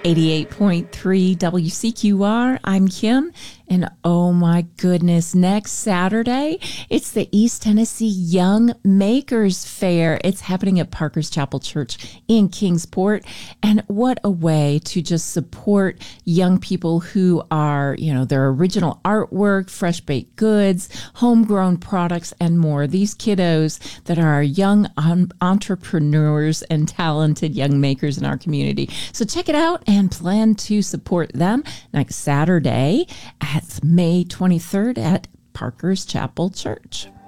88.3 WCQR. I'm Kim, and oh my goodness, next Saturday, it's the East Tennessee Young Makers Fair. It's happening at Parker's Chapel Church in Kingsport, and what a way to just support young people who are, their original artwork, fresh baked goods, homegrown products, and more. These kiddos that are young entrepreneurs and talented young makers in our community. So check it out and plan to support them next Saturday at May 23rd at Parker's Chapel Church.